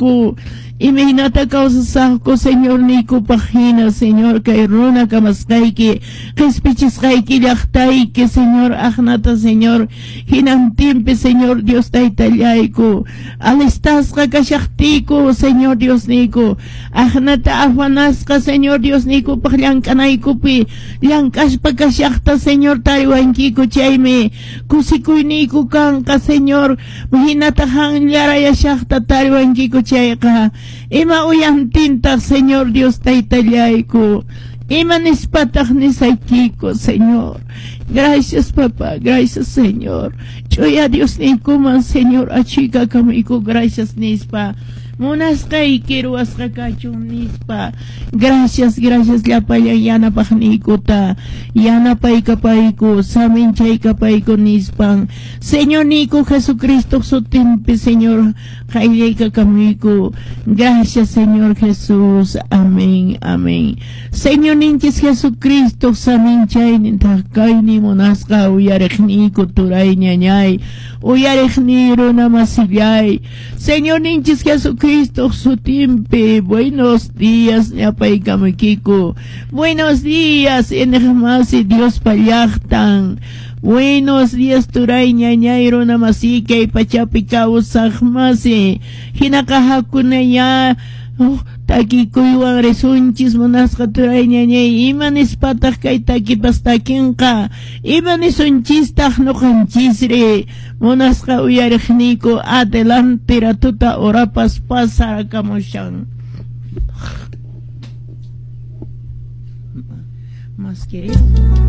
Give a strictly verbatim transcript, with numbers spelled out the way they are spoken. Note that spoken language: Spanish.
Nico. Imahinata kausasako, Señor Nico Pagina, Señor Kairuna Kamaskaiki, Kespichiskaiki Yachtaiki, Señor Agnata, Señor Hinantimpe, Señor Dios Taitaliaiku, Alistasca Kashachtiku, Señor Dios Nico, Agnata Afanasca, Señor Dios Nico, Paglankanaikupi, Lankashpa Kashachta, Señor Taiwankiku, Chaime, Kusikuiniku Kanka, Señor, Mahinata Han Yaraya Shachta, Taiwankiku Chaika. Ima uyantinta, Señor Dios Taitaliaiku. Ima nispatach nisaikiko, Señor. Gracias, papá. Gracias, Señor. Choya Dios nikuman, Señor. Achica kamiku. Gracias, nispa. Munaska y quiero hasta nispa. Gracias, gracias, la paya yana pajnikuta. Yana paika paiku. Samin chaika paiku nispan. Señor Nico Jesucristo sotimpe, Señor. Jaireika kamiku. Gracias, Señor Jesús. Amén, amén. Señor Ninchis Jesucristo, Samin chainin takaini munaska uyarejniku turay ñañay. Uyarejni runa masillay. Señor Ninchis Jesucristo, su timpe. Buenos días, ñapaikamikiko. Buenos días, enejmasi Dios payachtan. Buenos días, turay ñañay runa masika y pachapikaw sajmasi. Hinakahakunaya. Oh, taki kuywan resunchis munasqa turay ñañay imanis pataq kay takipas takinqa imanis unchistaq nuqanchisri munasqa uyariqniku adelante ratuta orapas pasarakamushan. Más que